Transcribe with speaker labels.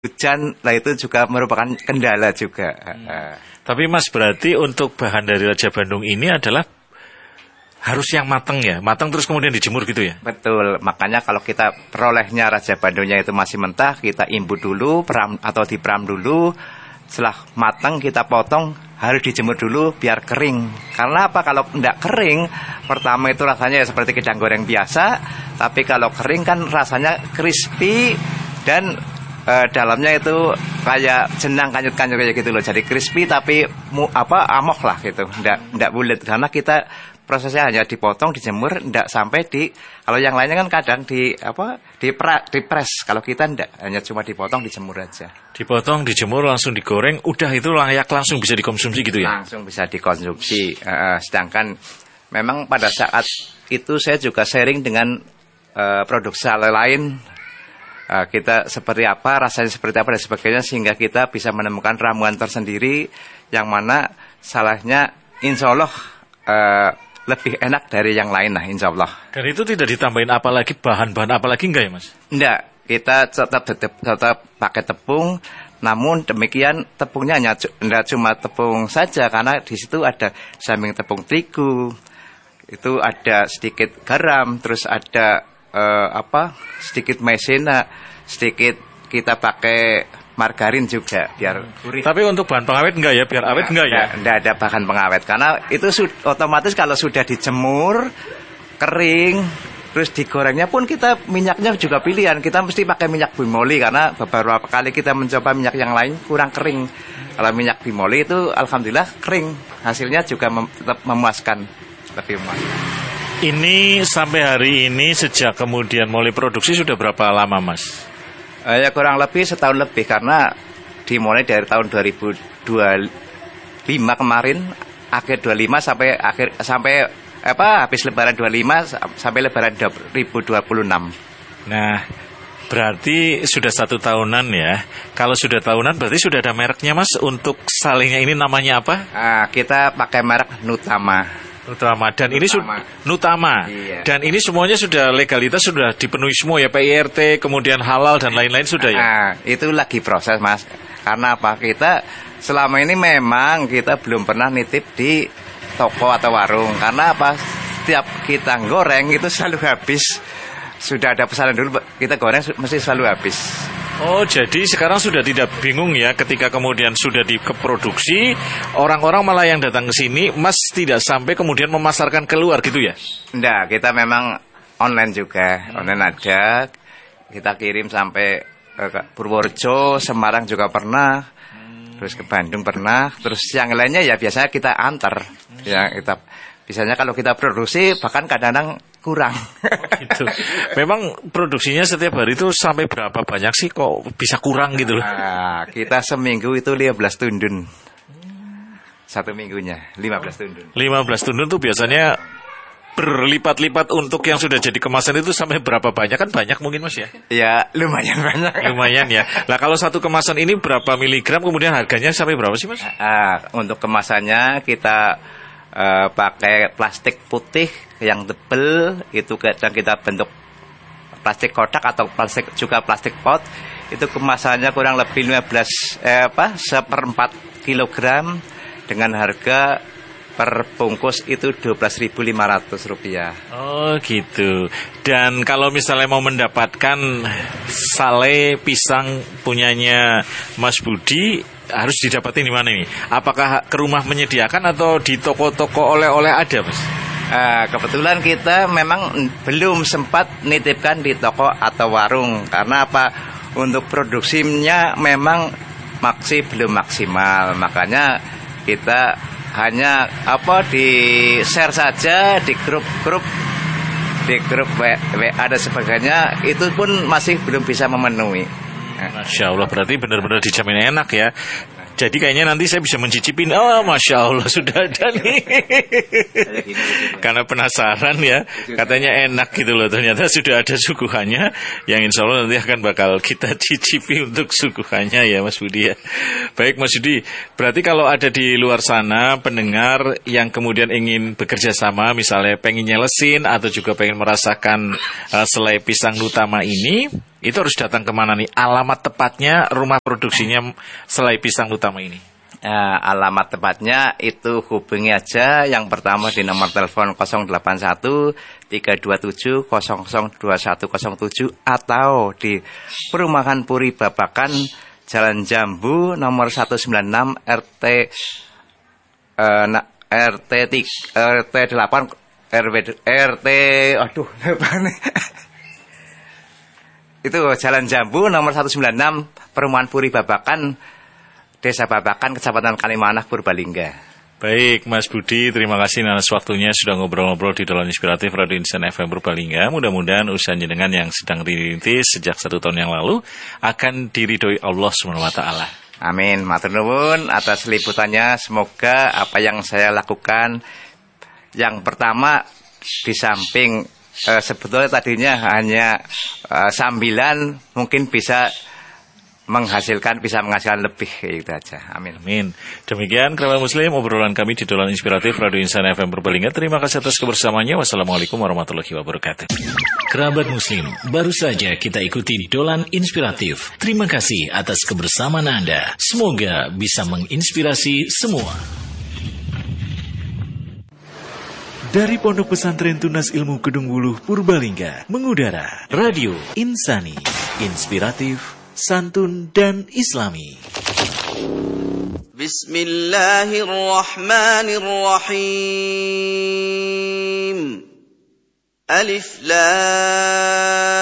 Speaker 1: hujan, lah itu juga merupakan kendala juga.
Speaker 2: Tapi Mas, berarti untuk bahan dari Raja Bandung ini adalah harus yang matang ya? Matang terus kemudian dijemur gitu ya?
Speaker 1: Betul, makanya kalau kita perolehnya Raja Bandungnya itu masih mentah, kita imbut dulu, atau diperam dulu. Setelah matang kita potong, harus dijemur dulu biar kering. Karena apa? Kalau tidak kering, pertama itu rasanya ya seperti kidang goreng biasa. Tapi kalau kering kan rasanya crispy dan dalamnya itu kayak jenang kanyut-kanyut kayak gitu loh. Jadi crispy tapi amok lah gitu. Ndak bulat karena kita prosesnya hanya dipotong, dijemur, ndak sampai kalau yang lainnya kan kadang dipres. Kalau kita ndak, hanya cuma dipotong, dijemur aja.
Speaker 2: Dipotong, dijemur, langsung digoreng, udah itu layak langsung bisa dikonsumsi gitu ya?
Speaker 1: Langsung bisa dikonsumsi. Sedangkan memang pada saat itu saya juga sharing dengan produk sale lain. Kita seperti apa, rasanya seperti apa dan sebagainya, sehingga kita bisa menemukan ramuan tersendiri yang mana salahnya insya Allah lebih enak dari yang lain lah, insya Allah.
Speaker 2: Dan itu tidak ditambahin apalagi bahan-bahan apalagi enggak ya Mas?
Speaker 1: Enggak, kita tetap pakai tepung. Namun demikian tepungnya enggak cuma tepung saja, karena di situ ada samping tepung terigu, itu ada sedikit garam, terus ada sedikit maizena, sedikit kita pakai margarin juga biar gurih.
Speaker 2: Tapi untuk bahan pengawet enggak ya? Biar awet enggak ya?
Speaker 1: Enggak ada bahan pengawet karena itu otomatis kalau sudah dijemur kering terus digorengnya pun kita minyaknya juga pilihan. Kita mesti pakai minyak bimoli karena beberapa kali kita mencoba minyak yang lain kurang kering. Kalau minyak bimoli itu alhamdulillah kering. Hasilnya juga tetap memuaskan, lebih memuaskan.
Speaker 2: Ini sampai hari ini sejak kemudian mulai produksi sudah berapa lama Mas?
Speaker 1: Ya kurang lebih setahun lebih karena dimulai dari tahun 2025 kemarin, akhir 25 sampai habis lebaran 25 sampai lebaran 2026.
Speaker 2: Nah, berarti sudah 1 tahunan ya. Kalau sudah tahunan berarti sudah ada mereknya Mas. Untuk salingnya ini namanya apa?
Speaker 1: Kita pakai merek Nutama.
Speaker 2: Dan ini Nutama.
Speaker 1: Iya.
Speaker 2: Dan ini semuanya sudah legalitas sudah dipenuhi semua ya, PIRT, kemudian halal dan lain-lain sudah ya.
Speaker 1: Itu lagi proses Mas. Karena apa? Kita selama ini memang kita belum pernah nitip di toko atau warung. Karena apa? Setiap kita goreng itu selalu habis. Sudah ada pesanan dulu, kita goreng mesti selalu habis.
Speaker 2: Oh, jadi sekarang sudah tidak bingung ya ketika kemudian sudah dikeproduksi, orang-orang malah yang datang ke sini, Mas tidak sampai kemudian memasarkan keluar gitu ya?
Speaker 1: Enggak, kita memang online juga, online ada, kita kirim sampai ke Purworejo, Semarang juga pernah, terus ke Bandung pernah, terus yang lainnya ya biasanya kita antar, ya kita biasanya kalau kita produksi bahkan kadang-kadang kurang.
Speaker 2: Gitu. Memang produksinya setiap hari itu sampai berapa banyak sih kok bisa kurang gitu loh?
Speaker 1: Kita seminggu itu 15 tundun. Satu minggunya 15 tundun.
Speaker 2: 15 tundun tuh biasanya berlipat-lipat. Untuk yang sudah jadi kemasan itu sampai berapa banyak? Kan banyak mungkin Mas ya?
Speaker 1: Ya lumayan banyak.
Speaker 2: Lumayan ya. Nah kalau satu kemasan ini berapa miligram, kemudian harganya sampai berapa sih Mas?
Speaker 1: Untuk kemasannya kita pakai plastik putih yang tebel itu, dan kita bentuk plastik kotak atau plastik pot. Itu kemasannya kurang lebih 1/4 kilogram dengan harga per bungkus itu Rp12.500.
Speaker 2: Oh gitu. Dan kalau misalnya mau mendapatkan sale pisang punyanya Mas Budi, harus didapatin di mana ini? Apakah ke rumah menyediakan atau di toko-toko oleh-oleh ada Mas?
Speaker 1: Kebetulan kita memang belum sempat nitipkan di toko atau warung. Karena apa? Untuk produksinya memang belum maksimal. Makanya kita hanya di share saja di grup WA dan sebagainya, itu pun masih belum bisa memenuhi.
Speaker 2: Masya Allah, berarti benar-benar dijamin enak ya. Jadi kayaknya nanti saya bisa mencicipin. Oh, Masya Allah, sudah ada nih. Karena penasaran ya, katanya enak gitu loh. Ternyata sudah ada suguhannya, yang insya Allah nanti akan bakal kita cicipi untuk suguhannya ya Mas Budi ya. Baik Mas Budi, berarti kalau ada di luar sana pendengar yang kemudian ingin bekerja sama, misalnya pengen nyelesin atau juga pengen merasakan selai pisang Nutama ini, itu harus datang kemana nih? Alamat tepatnya, rumah produksinya Selai Pisang Utama ini.
Speaker 1: Alamat tepatnya itu hubungi aja yang pertama di nomor telepon 081 327 002107 atau di Perumahan Puri Babakan Jalan Jambu nomor 196 RT 8 RT aduh itu Jalan Jambu nomor 196 Perumahan Puri Babakan Desa Babakan Kecamatan Kalimantan Purbalingga.
Speaker 2: Baik Mas Budi, terima kasih atas waktunya sudah ngobrol-ngobrol di Dolan Inspiratif Radio Insan FM Purbalingga. Mudah-mudahan usaha jenengan yang sedang dirintis sejak 1 tahun yang lalu akan diridhoi Allah SWT.
Speaker 1: Amin, matur nuwun atas liputannya. Semoga apa yang saya lakukan yang pertama di samping sebetulnya tadinya hanya sambilan mungkin bisa menghasilkan lebih itu aja. Amin.
Speaker 2: Amin. Demikian kerabat muslim obrolan kami di Dolan Inspiratif Radio Insan FM Purbalingga. Terima kasih atas kebersamaannya. Wassalamualaikum warahmatullahi wabarakatuh. Kerabat muslim, baru saja kita ikuti Dolan Inspiratif. Terima kasih atas kebersamaan Anda. Semoga bisa menginspirasi semua. Dari Pondok Pesantren Tunas Ilmu Kedung Wuluh Purbalingga mengudara Radio Insani, inspiratif, santun dan islami.
Speaker 3: Bismillahirrahmanirrahim. Alif Lam